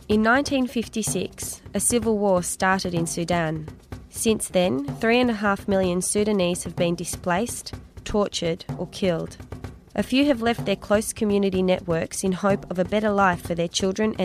In 1956, a civil war started in Sudan. Since then, 3.5 million Sudanese have been displaced, tortured or killed. A few have left their close community networks in hope of a better life for their children and